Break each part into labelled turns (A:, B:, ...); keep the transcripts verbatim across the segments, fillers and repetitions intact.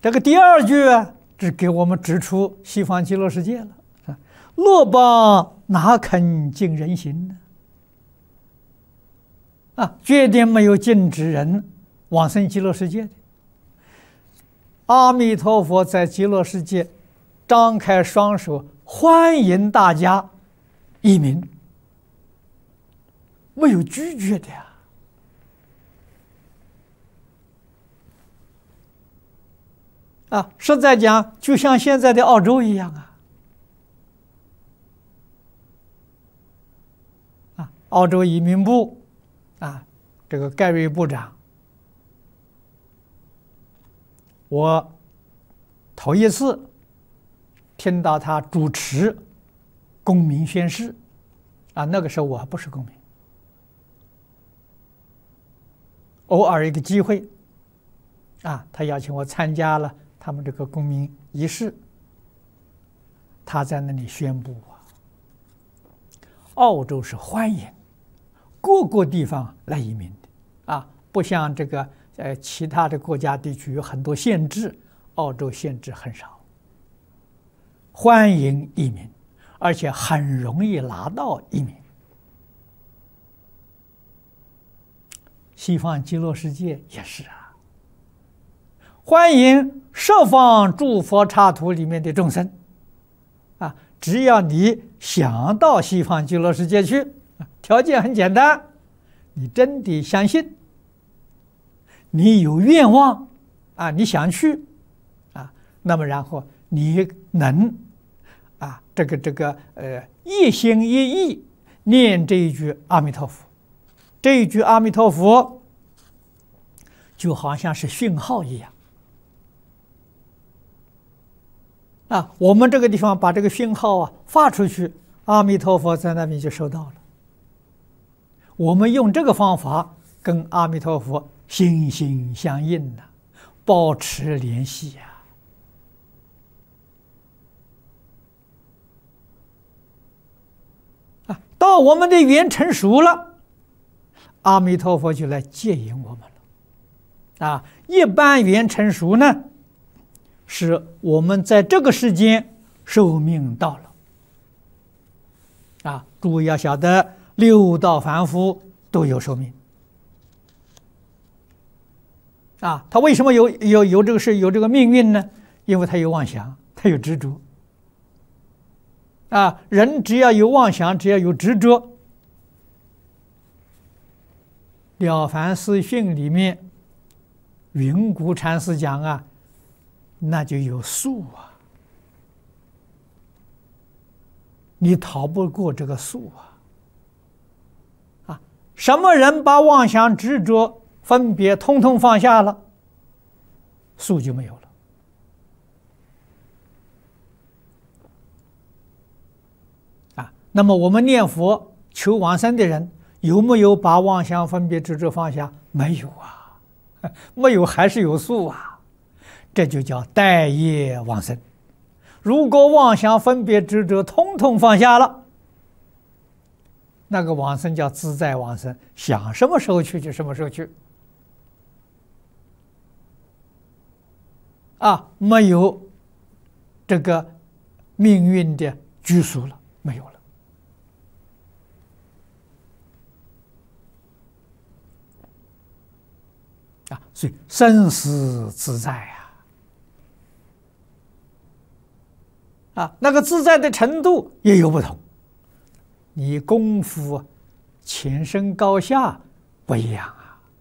A: 这个第二句啊，只给我们指出西方极乐世界了。乐邦哪肯尽人心呢？啊，绝对没有禁止人往生极乐世界的。阿弥陀佛在极乐世界张开双手，欢迎大家移民，没有拒绝的呀。啊，实在讲，就像现在的澳洲一样啊。啊，澳洲移民部啊，这个盖瑞部长，我头一次听到他主持公民宣誓，啊，那个时候我还不是公民，偶尔一个机会，啊，他邀请我参加了他们这个公民仪式，他在那里宣布啊，澳洲是欢迎各个地方来移民的，啊，不像这个呃其他的国家地区有很多限制，澳洲限制很少，欢迎移民，而且很容易拿到移民。西方极乐世界也是啊，欢迎十方诸佛刹土里面的众生，啊，只要你想到西方极乐世界去，条件很简单，你真的相信，你有愿望啊，你想去啊，那么然后你能啊，这个这个呃一心一意念这一句阿弥陀佛，这一句阿弥陀佛就好像是讯号一样。啊，我们这个地方把这个讯号啊发出去，阿弥陀佛在那边就收到了。我们用这个方法跟阿弥陀佛心心相印的，保持联系呀。啊，到我们的缘成熟了，阿弥陀佛就来接引我们了。啊，一般缘成熟呢，是我们在这个世间寿命到了。啊，诸位要晓得，六道凡夫都有寿命。啊，他为什么有有有这个是有这个命运呢？因为他有妄想，他有执着。啊，人只要有妄想，只要有执着，《了凡四训》里面，云谷禅师讲啊，那就有宿啊，你逃不过这个宿啊。啊，什么人把妄想、执着、分别通通放下了，宿就没有了。啊，那么我们念佛求往生的人，有没有把妄想、分别、执着放下？没有啊，没有还是有宿啊，这就叫待业往生。如果妄想、分别、执着通通放下了，那个往生叫自在往生，想什么时候去就什么时候去。啊，没有这个命运的拘束了，没有了。啊，所以生死自在呀！啊，那个自在的程度也有不同，你功夫浅深高下不一样啊。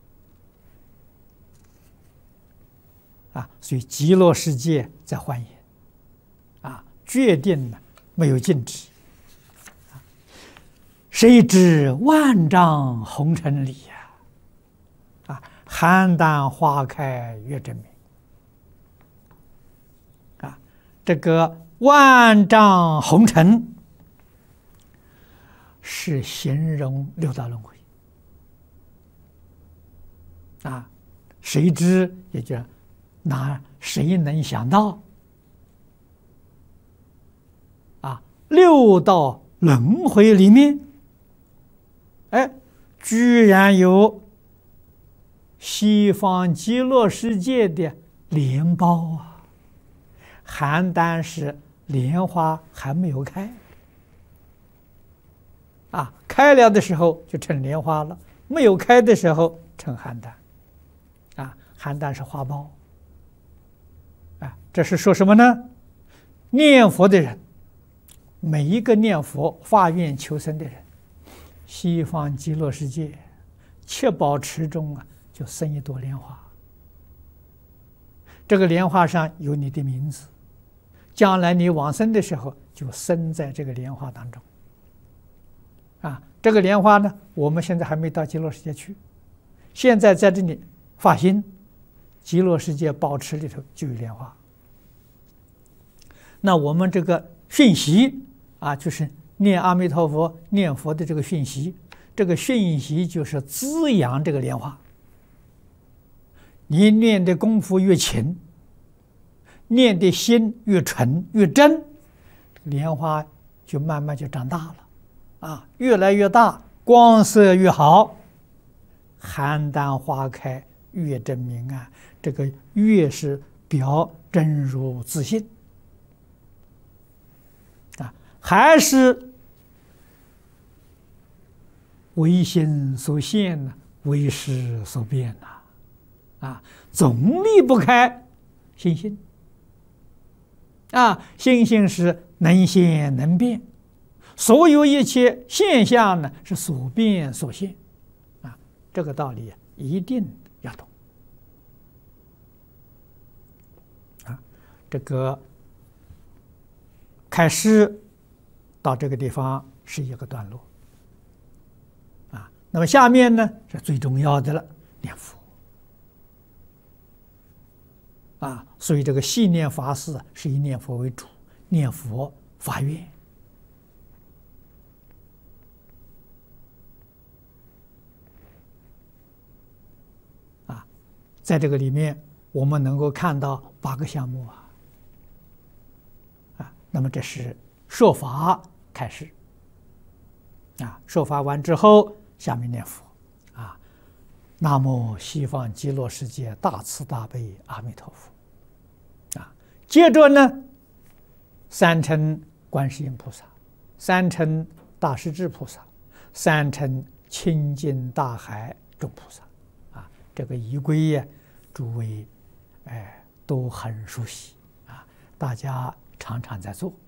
A: 啊，所以极乐世界在欢迎，啊，决定了没有禁止。啊，谁知万丈红尘里呀，啊，邯郸花开月正明。啊，这个万丈红尘是形容六道轮回。啊，谁知也就。那谁能想到啊？六道轮回里面，哎，居然有西方极乐世界的莲包啊！ 邯郸是莲花还没有开，啊，开了的时候就成莲花了，没有开的时候成邯郸，啊，邯郸是花苞，啊，这是说什么呢？念佛的人，每一个念佛发愿求生的人，西方极乐世界七宝池中啊，就生一朵莲花。这个莲花上有你的名字，将来你往生的时候就生在这个莲花当中。啊，这个莲花呢，我们现在还没到极乐世界去，现在在这里发心，极乐世界宝池里头就有莲花。那我们这个讯息啊，就是念阿弥陀佛、念佛的这个讯息，这个讯息就是滋养这个莲花。你念的功夫越勤，念的心越纯越真，莲花就慢慢就长大了，啊，越来越大，光色越好，邯郸花开月正明暗，这个月是表真如自信，啊，还是唯心所现呢，唯识所变呐。啊，总离不开心性。啊，心性是能现能变，所有一切现象呢是所变所现。啊，这个道理一定要懂。啊，这个开始到这个地方是一个段落。啊，那么下面呢是最重要的了，念佛。啊，所以这个细念法事是以念佛为主，念佛发愿。啊，在这个里面，我们能够看到八个项目啊。啊，那么这是说法开始。啊，说法完之后，下面念佛。啊，南无西方极乐世界大慈大悲阿弥陀佛。啊，接着呢，三称观世音菩萨，三称大势至菩萨，三称清净大海众菩萨。啊，这个仪轨呀，诸位哎都很熟悉啊，大家常常在做。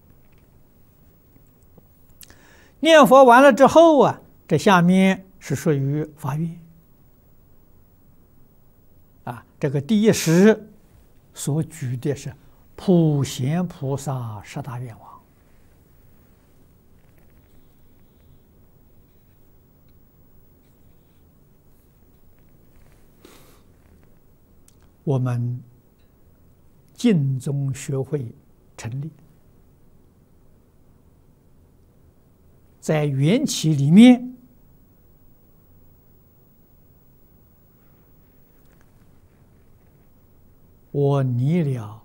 A: 念佛完了之后啊，这下面是属于发愿。啊，这个第一时所举的是普贤菩萨十大愿望。我们净宗学会成立，在缘起里面，我拟了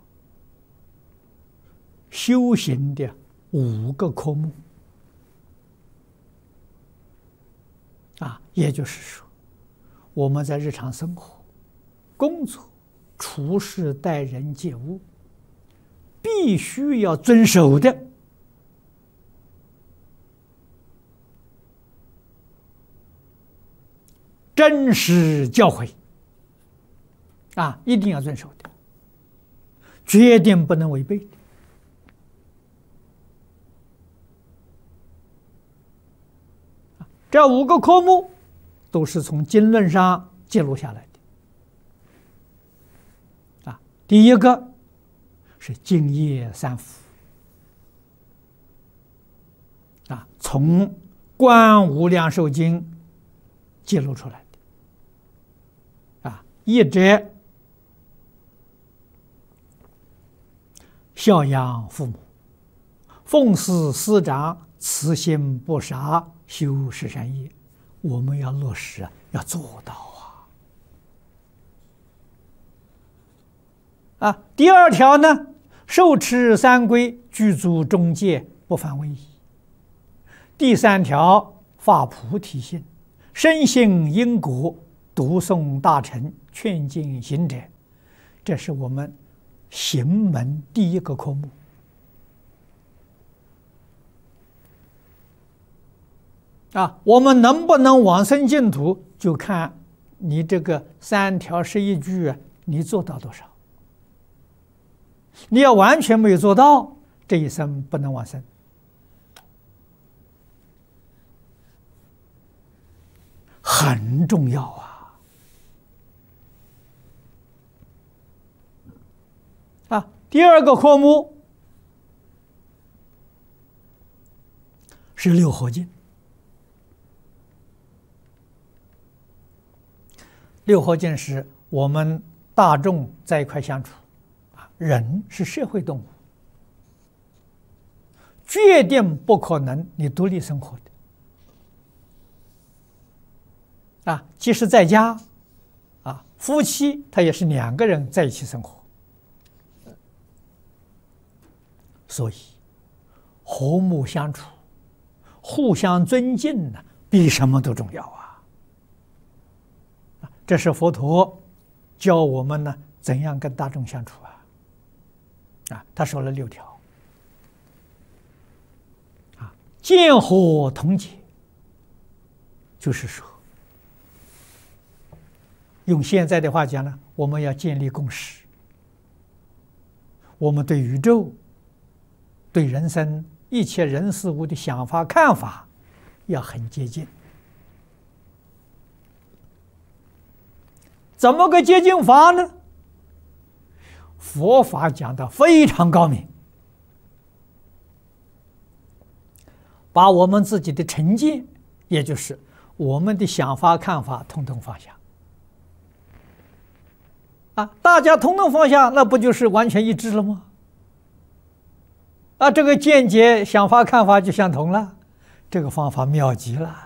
A: 修行的五个科目，啊，也就是说，我们在日常生活、工作、处事、待人接物，必须要遵守的真实教诲，啊，一定要遵守的。决定不能违背的。这五个科目都是从经论上记录下来的。啊，第一个是净业三福，啊，从《观无量寿经》记录出来的。啊，一者孝养父母，奉事师长，慈心不杀，修十善业。我们要落实啊，要做到啊！啊，第二条呢，受持三规，具足中戒，不犯威仪。第三条，发菩提心，深信因果，读诵大乘，劝进行者。这是我们行门第一个科目。啊，我们能不能往生净土，就看你这个三条十一句啊，你做到多少。你要完全没有做到，这一生不能往生。很重要啊！啊，第二个科目是六合敬。六合敬是我们大众在一块相处，啊，人是社会动物，决定不可能你独立生活的。啊，即使在家，啊，夫妻他也是两个人在一起生活，所以和睦相处、互相尊敬呢，比什么都重要啊！这是佛陀教我们呢，怎样跟大众相处啊？啊，他说了六条。啊，见和同解，就是说，用现在的话讲呢，我们要建立共识。我们对宇宙、对人生一切人事物的想法看法要很接近。怎么个接近法呢？佛法讲的非常高明，把我们自己的成见，也就是我们的想法看法，统统放下。啊，大家统统放下，那不就是完全一致了吗？啊，这个见解、想法、看法就相同了，这个方法妙极了。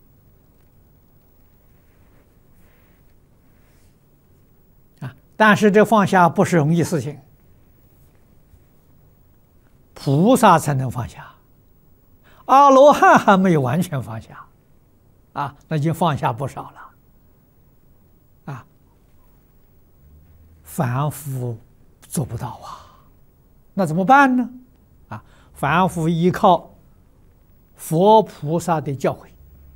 A: 啊，但是这放下不是容易事情，菩萨才能放下，阿罗汉还没有完全放下，啊，那就放下不少了。啊，凡夫做不到啊，那怎么办呢？啊，凡夫依靠佛菩萨的教诲，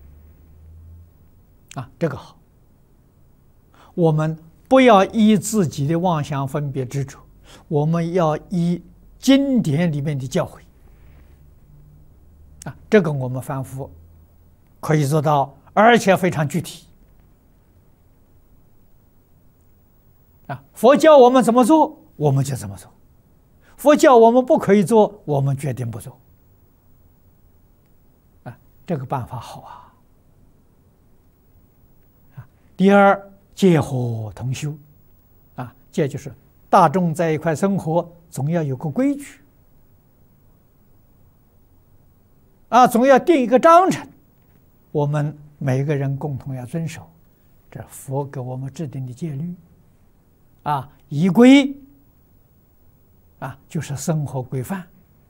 A: 啊，这个好。我们不要依自己的妄想分别执着，我们要依经典里面的教诲。啊，这个我们凡夫可以做到，而且非常具体。啊，佛教我们怎么做，我们就怎么做；佛教我们不可以做，我们决定不做。啊，这个办法好啊。啊，第二，戒和同修。啊，戒就是大众在一块生活，总要有个规矩。啊，总要定一个章程，我们每个人共同要遵守。这佛给我们制定的戒律。啊，仪规啊，就是生活规范，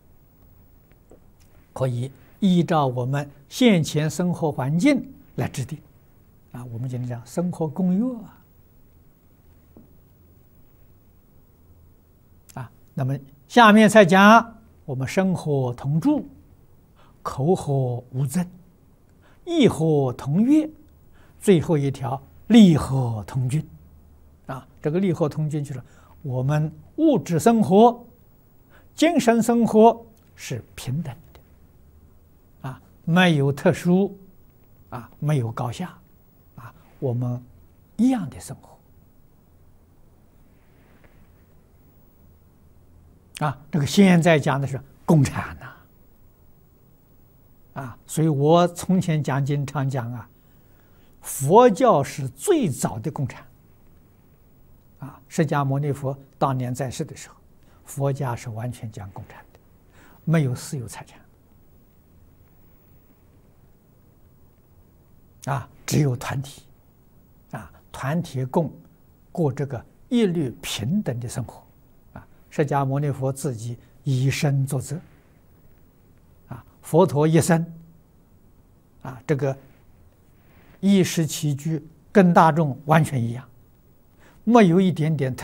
A: 可以依照我们现前生活环境来制定。啊，我们今天讲生活公约啊。啊，那么下面才讲我们生活同住，口和无争，意和同悦，最后一条利和同均。啊，这个利和同均就是我们物质生活、精神生活是平等的，啊，没有特殊，啊，没有高下，啊，我们一样的生活。啊，这个现在讲的是共产呐，啊，所以我从前讲经常讲啊，佛教是最早的共产。啊，释迦牟尼佛当年在世的时候，佛家是完全讲共产的，没有私有财产，啊，只有团体，啊，团体共过这个一律平等的生活，啊，释迦牟尼佛自己以身作则，啊，佛陀一生，啊，这个衣食起居跟大众完全一样。没有一点点特